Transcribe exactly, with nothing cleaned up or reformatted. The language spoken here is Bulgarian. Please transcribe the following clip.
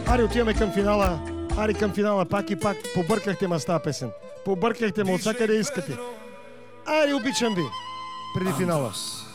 Ари, отиваме към финала. Ари, към финала пак и пак. Побъркахте ма с тази песен. Побъркахте ме от всякъде искате. Ари, обичам ви. Преди финала.